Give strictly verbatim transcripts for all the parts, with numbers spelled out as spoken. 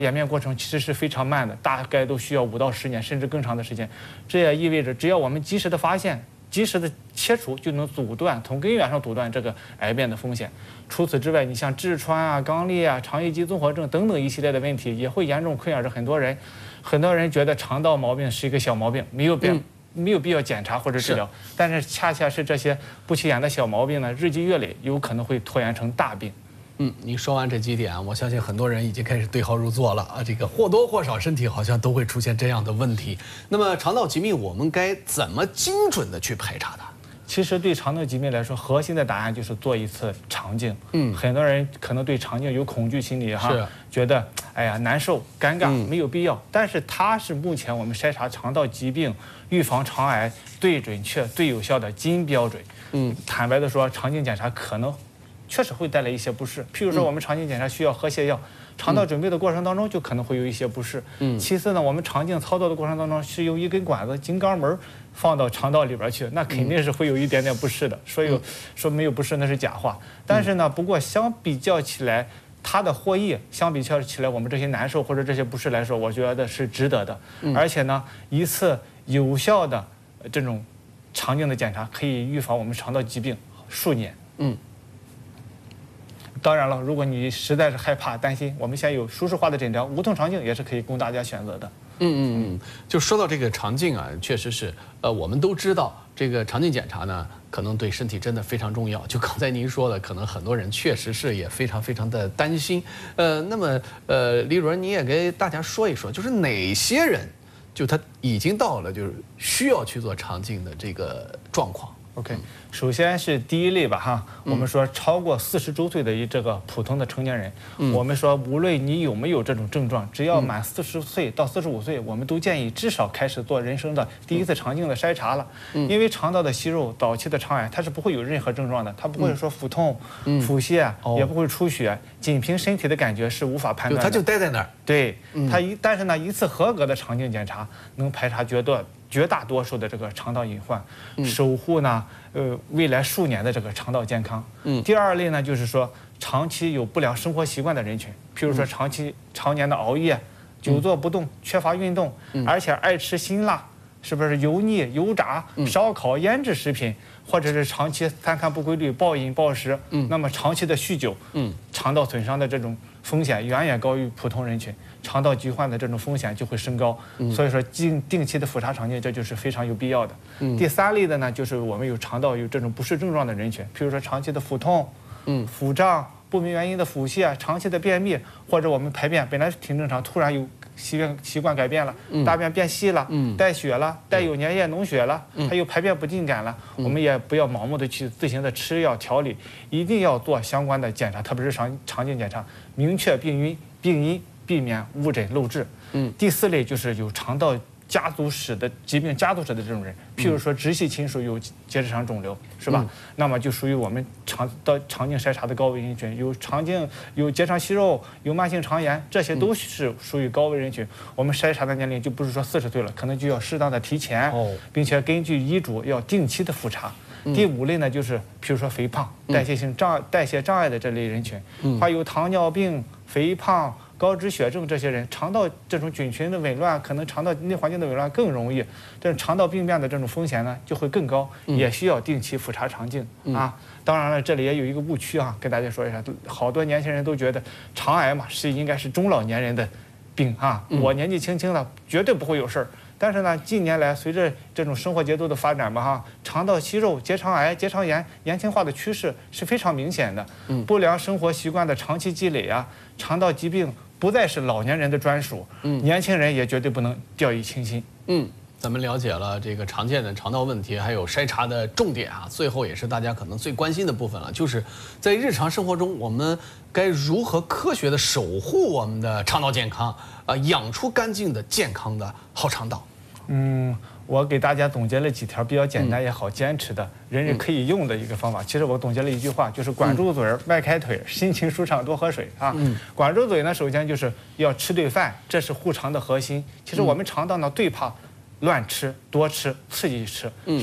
演变过程其实是非常慢的，大概都需要五到十年甚至更长的时间。这也意味着，只要我们及时的发现、及时的切除，就能阻断从根源上阻断这个癌变的风险。除此之外，你像痔疮啊、肛裂啊、肠易激综合症等等一系列的问题，也会严重困扰着很多人。很多人觉得肠道毛病是一个小毛病，没有变。嗯没有必要检查或者治疗，但是恰恰是这些不起眼的小毛病呢，日积月累，有可能会拖延成大病。 嗯，你说完这几点，我相信很多人已经开始对号入座了啊。这个或多或少身体好像都会出现这样的问题。那么肠道疾病我们该怎么精准的去排查它？ 其实对肠道疾病来说，核心的答案就是做一次肠镜。嗯，很多人可能对肠镜有恐惧心理哈，是觉得哎呀难受、尴尬，没有必要。嗯、但是它是目前我们筛查肠道疾病、预防肠癌最准确、最有效的金标准。嗯，坦白的说，肠镜检查可能确实会带来一些不适，譬如说我们肠镜检查需要喝泻药。肠道准备的过程当中，就可能会有一些不适。嗯，其次呢，我们肠镜操作的过程当中是用一根管子进肛门放到肠道里边去，那肯定是会有一点点不适的。说有说没有不适那是假话。但是呢，不过相比较起来，它的获益相比较起来，我们这些难受或者这些不适来说，我觉得是值得的。而且呢，一次有效的这种肠镜的检查可以预防我们肠道疾病数年。嗯。当然了，如果你实在是害怕、担心，我们现在有舒适化的诊疗，无痛肠镜也是可以供大家选择的。 嗯嗯嗯，就说到这个肠镜啊，确实是，呃，我们都知道这个肠镜检查呢，可能对身体真的非常重要。就刚才您说的，可能很多人确实是也非常非常的担心。呃，那么呃，李主任你也给大家说一说，就是哪些人，就他已经到了就是需要去做肠镜的这个状况。 OK， 首先是第一类吧，哈，我们说超过四十周岁的一这个普通的成年人，嗯、我们说无论你有没有这种症状，只要满四十岁到四十五岁，我们都建议至少开始做人生的第一次肠镜的筛查了。嗯、因为肠道的息肉，早期的肠癌它是不会有任何症状的，它不会说腹痛、嗯、腹泻，嗯、也不会出血，仅凭身体的感觉是无法判断的。 它就待在那儿。 对，它一但是呢，一次合格的肠镜检查能排查绝对。绝大多数的这个肠道隐患，守护呢，呃，未来数年的这个肠道健康。嗯。第二类呢，就是说长期有不良生活习惯的人群，譬如说长期常年的熬夜、久坐不动、缺乏运动，而且爱吃辛辣，是不是油腻、油炸、烧烤、腌制食品，或者是长期三餐不规律、暴饮暴食，嗯，那么长期的酗酒，嗯，肠道损伤的这种风险远远高于普通人群。肠道疾患的这种风险就会升高，嗯、所以说定定期的复查肠镜，这就是非常有必要的。嗯、第三类的呢，就是我们有肠道有这种不适症状的人群，譬如说长期的腹痛、嗯、腹胀、不明原因的腹泻、长期的便秘，或者我们排便本来挺正常，突然有习惯习惯改变了，嗯、大便变细了，嗯、带血了，带有粘液脓血了，嗯、还有排便不尽感了，嗯、我们也不要盲目的去自行的吃药调理，一定要做相关的检查，特别是肠肠镜检查，明确病因病因。避免误诊漏治。嗯，第四类就是有肠道家族史的疾病家族史的这种人，譬如说直系亲属有结直肠肿瘤，是吧？嗯、那么就属于我们肠道肠镜筛查的高危人群，有肠镜有结肠息肉，有慢性肠炎，这些都是属于高危人群。我们筛查的年龄就不是说四十岁了，可能就要适当的提前，哦、并且根据医嘱要定期的复查。嗯、第五类呢，就是譬如说肥胖、代谢性障代谢障碍的这类人群，嗯、还有糖尿病、肥胖。高脂血症这些人，肠道这种菌群的紊乱，可能肠道内环境的紊乱更容易，这种肠道病变的这种风险呢就会更高，也需要定期复查肠镜、嗯、啊。当然了，这里也有一个误区啊，跟大家说一下，好多年轻人都觉得肠癌嘛是应该是中老年人的病啊，我年纪轻轻的绝对不会有事儿。但是呢，近年来随着这种生活节奏的发展吧，哈，肠道息肉、结肠癌、结肠炎年轻化的趋势是非常明显的。嗯，不良生活习惯的长期积累啊，肠道疾病不再是老年人的专属，嗯，年轻人也绝对不能掉以轻心。 嗯，咱们了解了这个常见的肠道问题，还有筛查的重点啊，最后也是大家可能最关心的部分了，就是在日常生活中，我们该如何科学的守护我们的肠道健康啊，养出干净的、健康的好肠道。 嗯，我给大家总结了几条比较简单也好坚持的、人人可以用的一个方法。其实我总结了一句话，就是管住嘴儿、迈开腿，心情舒畅多喝水啊。管住嘴呢，首先就是要吃对饭，这是护肠的核心。其实我们肠道呢最怕乱吃、多吃、刺激吃，是吧？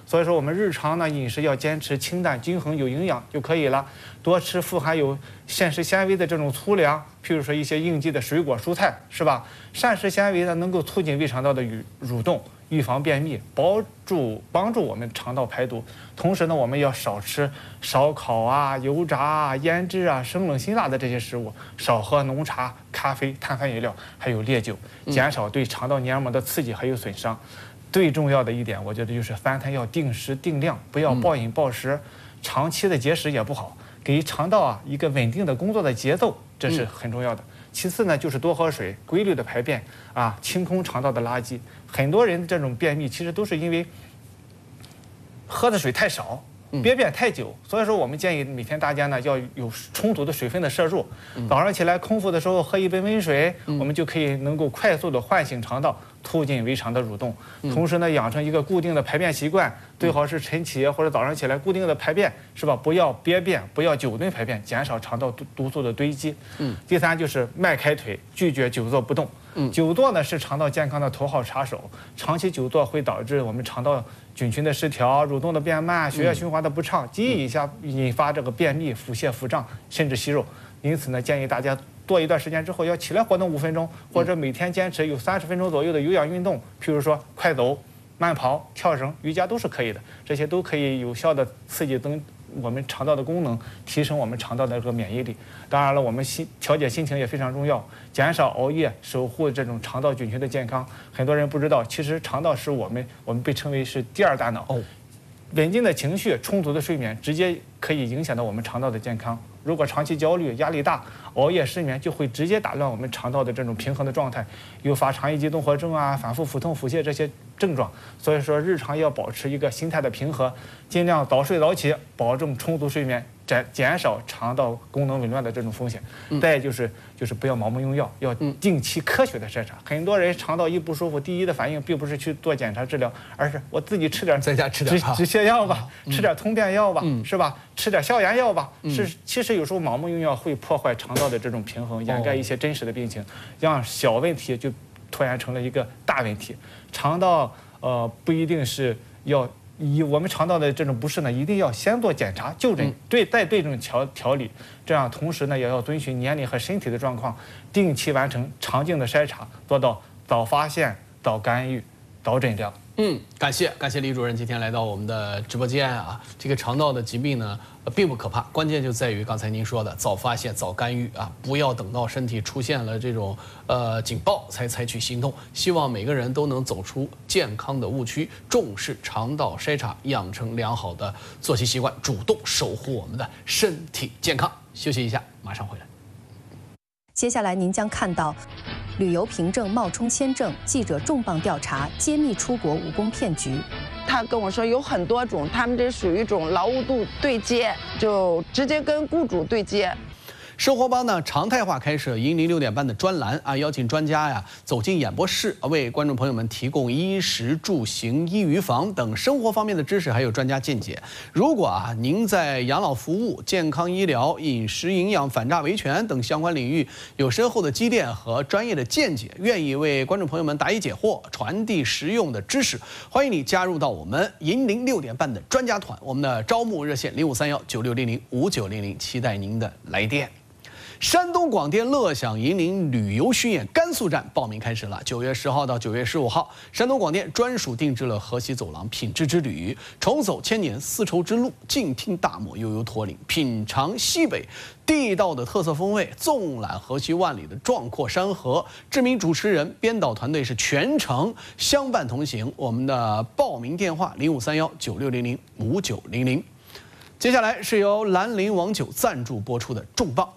所以说我们日常呢饮食要坚持清淡、均衡、有营养就可以了。多吃富含有膳食纤维的这种粗粮，譬如说一些应季的水果、蔬菜，是吧？膳食纤维呢能够促进胃肠道的蠕蠕动，预防便秘，帮助帮助我们肠道排毒。同时呢，我们要少吃烧烤啊、油炸啊、腌制啊、生冷辛辣的这些食物，少喝浓茶、咖啡、碳酸饮料，还有烈酒，减少对肠道黏膜的刺激还有损伤。最重要的一点，我觉得就是三餐要定时定量，不要暴饮暴食，长期的节食也不好，给肠道啊一个稳定的工作的节奏，这是很重要的。其次呢，就是多喝水，规律的排便啊，清空肠道的垃圾。很多人这种便秘其实都是因为喝的水太少，憋便太久，所以说我们建议每天大家呢要有充足的水分的摄入。早上起来空腹的时候喝一杯温水，我们就可以能够快速的唤醒肠道，促进胃肠的蠕动。同时呢，养成一个固定的排便习惯，最好是晨起或者早上起来固定的排便，是吧？不要憋便，不要久顿排便，减少肠道毒毒素的堆积。嗯。第三就是迈开腿，拒绝久坐不动。嗯。久坐呢是肠道健康的头号杀手，长期久坐会导致我们肠道菌群的失调，蠕动的变慢，血液循环的不畅，极易一下引发这个便秘、腹泻、腹胀，甚至息肉。因此呢，建议大家做一段时间之后要起来活动五分钟，或者每天坚持有三十分钟左右的有氧运动，譬如说快走、慢跑、跳绳、瑜伽都是可以的。这些都可以有效的刺激增我们肠道的功能，提升我们肠道的这个免疫力。当然了，我们心调节心情也非常重要，减少熬夜，守护这种肠道菌群的健康。很多人不知道，其实肠道是我们我们被称为是第二大脑。哦，稳定的情绪、充足的睡眠，直接可以影响到我们肠道的健康。如果长期焦虑、压力大、熬夜、失眠，就会直接打乱我们肠道的这种平衡的状态，诱发肠易激综合症啊、反复腹痛、腹泻这些症状。所以说，日常要保持一个心态的平和，尽量早睡早起，保证充足睡眠，减减少肠道功能紊乱的这种风险。再就是就是不要盲目用药，要定期科学的筛查。很多人肠道一不舒服，第一的反应并不是去做检查治疗，而是我自己吃点在家吃点止泻药吧，吃点通便药吧，是吧？吃点消炎药吧。是，其实有时候盲目用药会破坏肠道的这种平衡，掩盖一些真实的病情，让小问题就突然成了一个大问题。肠道呃不一定是要以我们肠道的这种不适呢，一定要先做检查就诊，对再对症调调理。这样同时呢，也要遵循年龄和身体的状况，定期完成肠镜的筛查，做到早发现、早干预、早诊疗。 嗯，感谢感谢李主任今天来到我们的直播间啊。这个肠道的疾病呢，呃、并不可怕，关键就在于刚才您说的早发现、早干预啊，不要等到身体出现了这种呃警报才采取行动。希望每个人都能走出健康的误区，重视肠道筛查，养成良好的作息习惯，主动守护我们的身体健康。休息一下，马上回来。 接下来您将看到。旅游凭证冒充签证，记者重磅调查，揭秘出国务工骗局。 他跟我说有很多种，他们这属于一种劳务度对接，就直接跟雇主对接。 生活帮呢常态化开设银铃六点半的专栏啊，邀请专家呀走进演播室，为观众朋友们提供衣食住行、医娱房等生活方面的知识，还有专家见解。如果啊您在养老服务、健康医疗、饮食营养、反诈维权等相关领域有深厚的积淀和专业的见解，愿意为观众朋友们答疑解惑、传递实用的知识，欢迎你加入到我们银铃六点半的专家团。我们的招募热线零五三幺九六零零五九零零，期待您的来电。山东广电乐享银铃旅游巡演甘肃站报名开始了，九月十号到九月十五号，山东广电专属定制了河西走廊品质之旅，重走千年丝绸之路，静听大漠悠悠驼岭，品尝西北地道的特色风味，纵览河西万里的壮阔山河。知名主持人、编导团队是全程相伴同行。我们的报名电话零五三幺九六零零五九零零。接下来是由兰陵王酒赞助播出的重磅。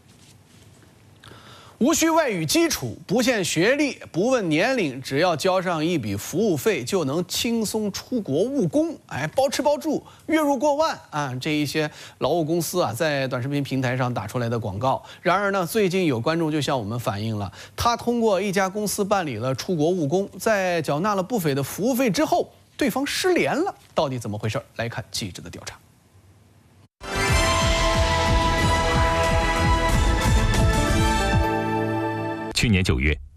无需外语基础，不限学历，不问年龄，只要交上一笔服务费，就能轻松出国务工。哎，包吃包住，月入过万啊！这一些劳务公司啊，在短视频平台上打出来的广告。然而呢，最近有观众就向我们反映了，他通过一家公司办理了出国务工，在缴纳了不菲的服务费之后，对方失联了。到底怎么回事？来看记者的调查。 去年九月，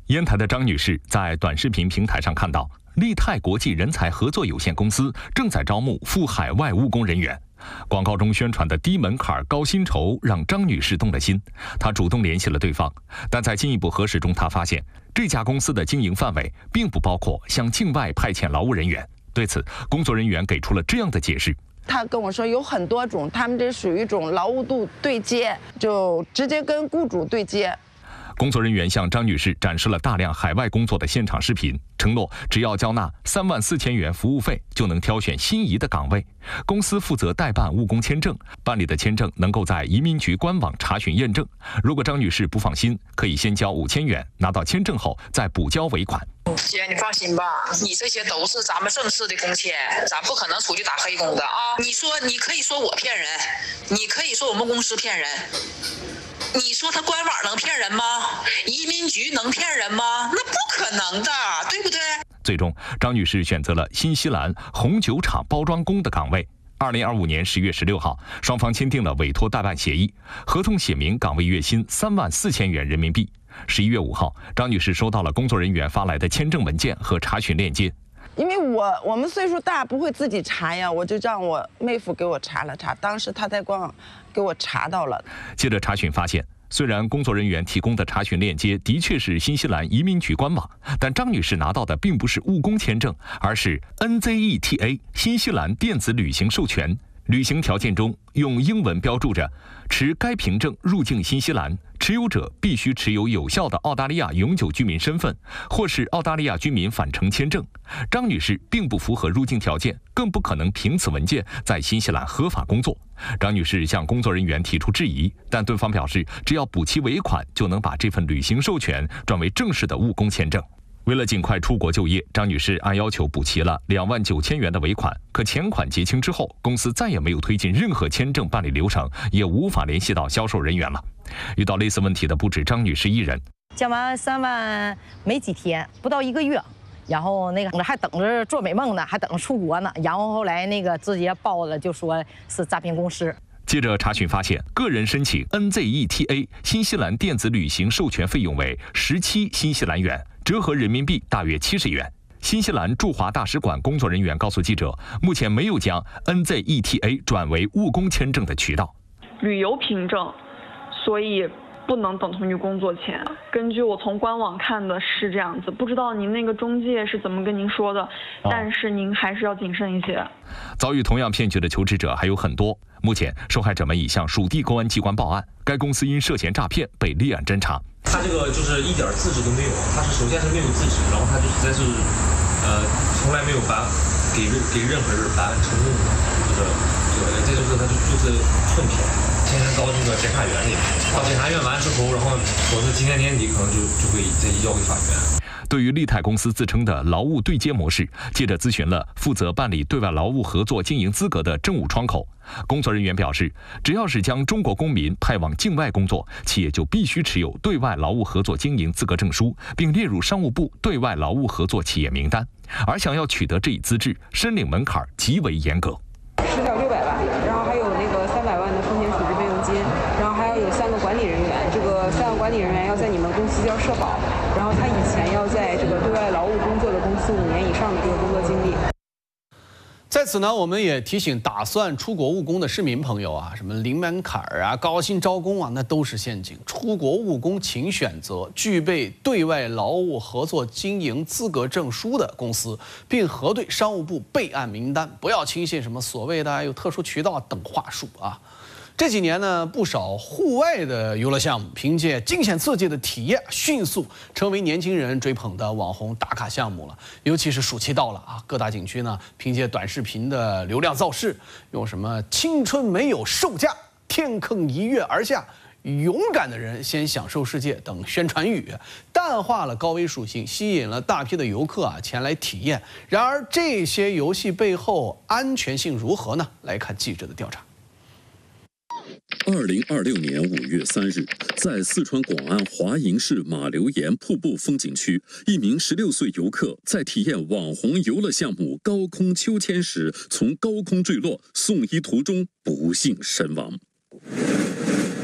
烟台的张女士在短视频平台上看到，利泰国际人才合作有限公司正在招募赴海外务工人员。广告中宣传的低门槛、高薪酬让张女士动了心，她主动联系了对方，但在进一步核实中，她发现这家公司的经营范围并不包括向境外派遣劳务人员。对此，工作人员给出了这样的解释。 他跟我说有很多种，他们这属于一种劳务度对接，就直接跟雇主对接。 工作人员向张女士展示了大量海外工作的现场视频，承诺只要交纳三万四千元服务费，就能挑选心仪的岗位。公司负责代办务工签证，办理的签证能够在移民局官网查询验证。如果张女士不放心，可以先交五千元，拿到签证后再补交尾款。 姐，你放心吧，你这些都是咱们正式的工签，咱不可能出去打黑工的啊！你说，你可以说我骗人，你可以说我们公司骗人。你说他官网能骗人吗？移民局能骗人吗？那不可能的，对不对？ 最终，张女士选择了新西兰红酒厂包装工的岗位。二零二五年十月十六号，双方签订了委托代办协议，合同写明岗位月薪三万四千元人民币。十一月五号，张女士收到了工作人员发来的签证文件和查询链接。 因为我我们岁数大，不会自己查呀，我就让我妹夫给我查了查，当时他在官网给我查到了。 接着查询发现，虽然工作人员提供的查询链接的确是新西兰移民局官网，但张女士拿到的并不是务工签证，而是 N Z E T A 新西兰电子旅行授权。旅行条件中用英文标注着持该凭证入境新西兰，持有者必须持有有效的澳大利亚永久居民身份或是澳大利亚居民返程签证。张女士并不符合入境条件，更不可能凭此文件在新西兰合法工作。张女士向工作人员提出质疑，但对方表示只要补齐尾款就能把这份旅行授权转为正式的务工签证。为了尽快出国就业，张女士按要求补齐了两万九千元的尾款。可钱款结清之后，公司再也没有推进任何签证办理流程，也无法联系到销售人员了。遇到类似问题的不止张女士一人。 交完三万没几天，不到一个月，然后那个还等着做美梦呢，还等着出国呢。然后后来那个直接报了，就说是诈骗公司。 接着查询发现，个人申请 N Z E T A 新西兰电子旅行授权费用为十七新西兰元，折合人民币大约七十元。新西兰驻华大使馆工作人员告诉记者，目前没有将 N Z E T A 转为务工签证的渠道。 旅游凭证，所以不能等同于工作签。根据我从官网看的是这样子，不知道您那个中介是怎么跟您说的，但是您还是要谨慎一些。 遭遇同样骗局的求职者还有很多。目前，受害者们已向属地公安机关报案，该公司因涉嫌诈骗被立案侦查。 他这个就是一点资质都没有，他是首先是没有资质，然后他就实在是，呃，从来没有办给任给任何人办案成功的，就是这个，再就是他就就是纯骗。先到这个检察院里，到检察院完之后，然后说是今年年底可能就就会再移交给法院。 对于利泰公司自称的劳务对接模式，记者咨询了负责办理对外劳务合作经营资格的政务窗口。工作人员表示，只要是将中国公民派往境外工作，企业就必须持有对外劳务合作经营资格证书，并列入商务部对外劳务合作企业名单。而想要取得这一资质，申领门槛极为严格。 实缴六百万，然后还有那个三百万的风险处置费用金，然后还要有三个管理人员，这个三个管理人员要在你们公司交社保，然后他以前要在这个对外劳务工作的公司五年以上的这个工作经历。 在此呢，我们也提醒打算出国务工的市民朋友啊，什么零门槛啊、高薪招工啊，那都是陷阱。出国务工请选择具备对外劳务合作经营资格证书的公司，并核对商务部备案名单，不要轻信什么所谓的有特殊渠道等话术啊。这几年呢，不少户外的游乐项目凭借惊险刺激的体验，迅速成为年轻人追捧的网红打卡项目了。尤其是暑期到了啊，各大景区呢，凭借短视频的流量造势，用什么青春没有售价、天坑一跃而下、勇敢的人先享受世界等宣传语，淡化了高危属性，吸引了大批的游客啊前来体验。然而，这些游戏背后安全性如何呢？来看记者的调查。 二零二六年五月三日，在四川广安华营市马流岩瀑布风景区，一名十六岁游客在体验网红游乐项目高空秋千时，从高空坠落，送医途中不幸身亡。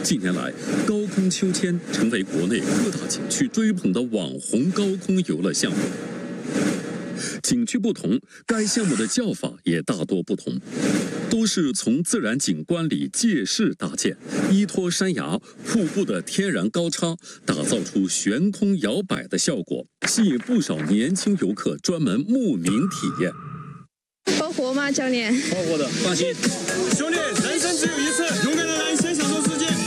近年来，高空秋千成为国内各大景区追捧的网红高空游乐项目。景区不同，该项目的叫法也大多不同，都是从自然景观里借势搭建，依托山崖、瀑布的天然高差，打造出悬空摇摆的效果，吸引不少年轻游客专门慕名体验。 包活吗，教练？ 包活的，放心。兄弟，人生只有一次，勇敢的来，先享受世界。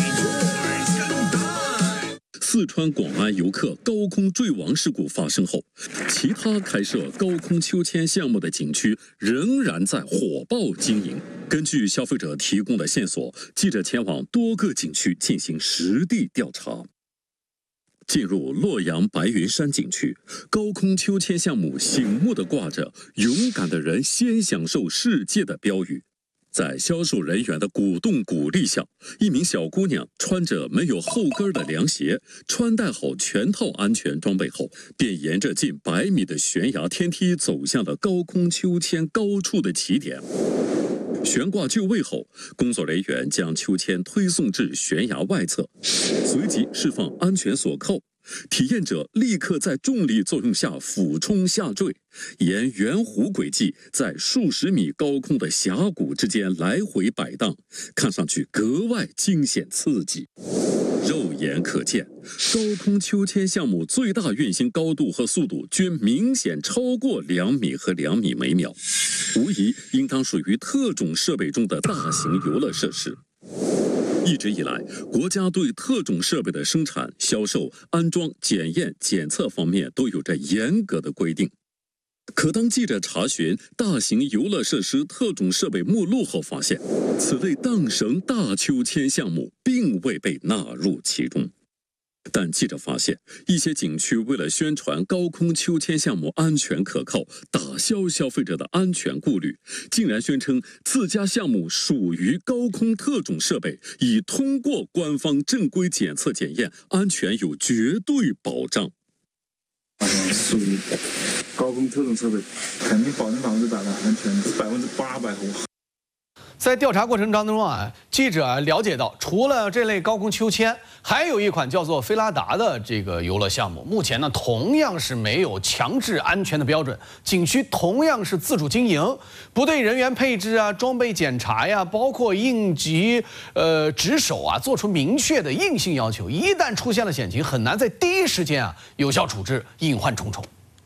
四川广安游客高空坠亡事故发生后，其他开设高空秋千项目的景区仍然在火爆经营。根据消费者提供的线索，记者前往多个景区进行实地调查。进入洛阳白云山景区，高空秋千项目醒目地挂着“勇敢的人先享受世界”的标语。在销售人员的鼓动鼓励下，一名小姑娘穿着没有后跟的凉鞋，穿戴好全套安全装备后，便沿着近百米的悬崖天梯走向了高空秋千高处的起点。悬挂就位后，工作人员将秋千推送至悬崖外侧，随即释放安全锁扣。体验者立刻在重力作用下俯冲下坠，沿圆弧轨迹在数十米高空的峡谷之间来回摆荡，看上去格外惊险刺激。肉眼可见，高空秋千项目最大运行高度和速度均明显超过两米和两米每秒，无疑应当属于特种设备中的大型游乐设施。一直以来，国家对特种设备的生产、销售、安装、检验、检测方面都有着严格的规定。可当记者查询大型游乐设施特种设备目录后发现，此类荡绳大秋千项目并未被纳入其中。但记者发现，一些景区为了宣传高空秋千项目安全可靠，打消消费者的安全顾虑，竟然宣称自家项目属于高空特种设备，已通过官方正规检测检验，安全有绝对保障。 属于高空特种设备，肯定保证百分之百的安全，是百分之八百。 在调查过程当中啊，记者了解到，除了这类高空秋千，还有一款叫做菲拉达的这个游乐项目，目前呢同样是没有强制安全的标准，景区同样是自主经营，不对人员配置啊、装备检查呀，包括应急呃值守啊，做出明确的硬性要求。一旦出现了险情，很难在第一时间啊有效处置，隐患重重。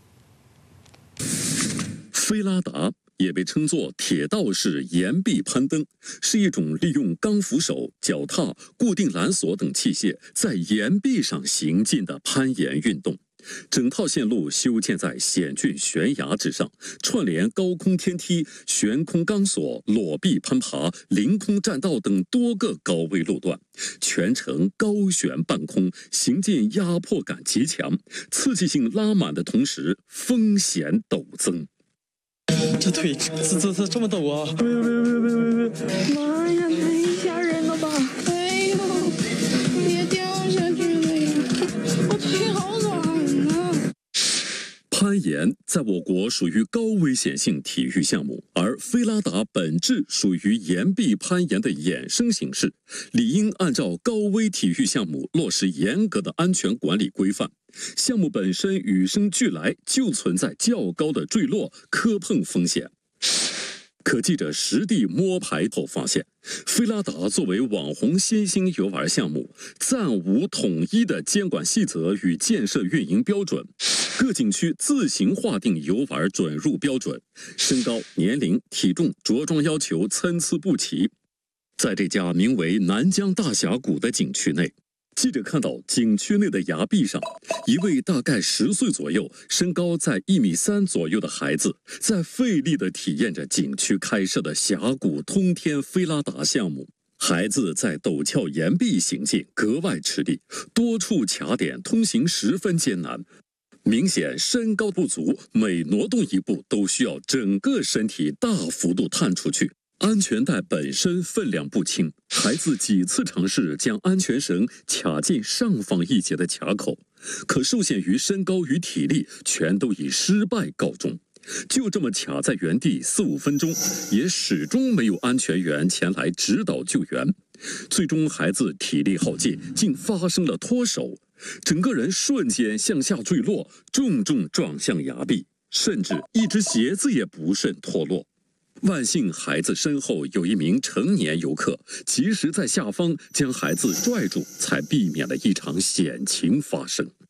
菲拉达也被称作铁道式岩壁攀登，是一种利用钢扶手、脚踏、固定缆索等器械在岩壁上行进的攀岩运动。整套线路修建在险峻悬崖之上，串联高空天梯、悬空钢索、裸壁攀爬、凌空栈道等多个高危路段，全程高悬半空，行进压迫感极强，刺激性拉满的同时，风险陡增。 这腿这这这这么陡啊！别别别别别！妈呀，太吓人了吧！哎呦，别掉下去了呀！我腿好软啊！ 攀岩在我国属于高危险性体育项目，而菲拉达本质属于岩壁攀岩的衍生形式，理应按照高危体育项目落实严格的安全管理规范。项目本身与生俱来就存在较高的坠落、磕碰风险。可记者实地摸排后发现，菲拉达作为网红新兴游玩项目，暂无统一的监管细则与建设运营标准，各景区自行划定游玩准入标准，身高、年龄、体重、着装要求参差不齐。在这家名为南疆大峡谷的景区内，记者看到景区内的崖壁上，一位大概十岁左右、身高在一米三左右的孩子，在费力地体验着景区开设的峡谷通天菲拉达项目。孩子在陡峭岩壁行进，格外吃力，多处卡点，通行十分艰难。明显身高不足，每挪动一步都需要整个身体大幅度探出去。安全带本身分量不轻，孩子几次尝试将安全绳卡进上方一节的卡口，可受限于身高与体力，全都以失败告终。就这么卡在原地四五分钟，也始终没有安全员前来指导救援。 最终孩子体力耗尽，竟发生了脱手，整个人瞬间向下坠落，重重撞向崖壁，甚至一只鞋子也不慎脱落。万幸孩子身后有一名成年游客，及时在下方将孩子拽住，才避免了一场险情发生。